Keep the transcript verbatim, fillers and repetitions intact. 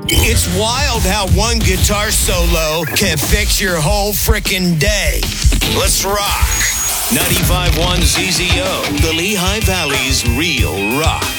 It's wild how one guitar solo can fix your whole frickin' day. Let's rock. ninety-five point one Z Z O, the Lehigh Valley's real rock.